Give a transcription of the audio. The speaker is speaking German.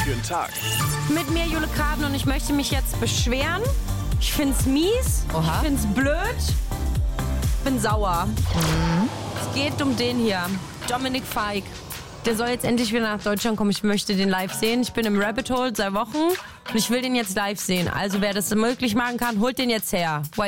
für den Tag. Mit mir Jule Karden und ich möchte mich jetzt beschweren. Ich find's mies, Oha. ich find's blöd, bin sauer. Es geht um den hier, Dominik Feick. Der soll jetzt endlich wieder nach Deutschland kommen. Ich möchte den live sehen. Ich bin im Rabbit Hole seit Wochen und ich will den jetzt live sehen. Also wer das möglich machen kann, holt den jetzt her.